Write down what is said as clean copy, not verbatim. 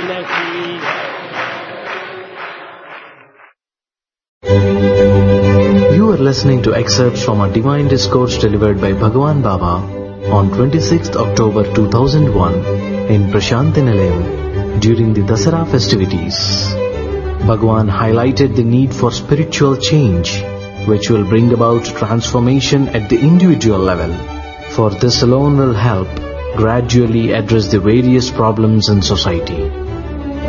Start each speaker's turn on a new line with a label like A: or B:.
A: You are listening to excerpts from a divine discourse delivered by Bhagwan Baba on 26th October 2001 in Prashanti Nilayam during the Dasara festivities. Bhagwan highlighted the need for spiritual change, which will bring about transformation at the individual level. For this alone will help gradually address the various problems in society.